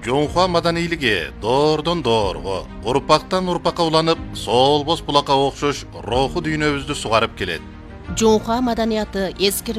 Жоңхуа маданийлиги доордон доорго, урпактан урпакка уланып, солбос булакка окшош руху дүйнөбүздү сугарып келет. Жоңхуа маданияты эскир